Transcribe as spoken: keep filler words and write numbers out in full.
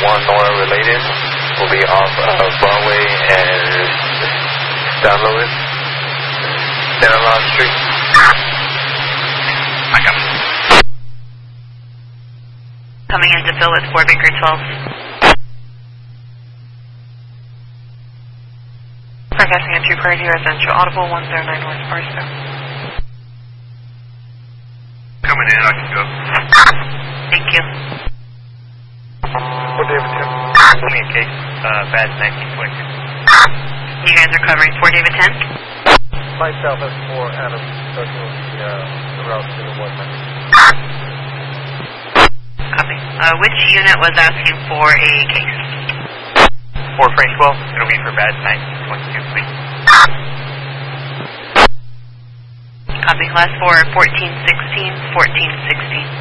one Nora related will be off of Broadway and San Luis, Stanislaus Street. I come. Coming into Phil with four Baker twelve. Forecasting a two priority residential audible one zero nine West Barstow. Coming in, I can go. Thank you. What David ten? Only a case, uh, bad nineteen twenty-two. You guys are covering four David ten? Flight Southwest four, Adam, starting with the, uh, the route to the one hundred. Copy. Uh, which unit was asking for a case? four French twelve, it'll be for bad nineteen twenty-two, please. Copy. Last four, fourteen sixteen, fourteen sixteen.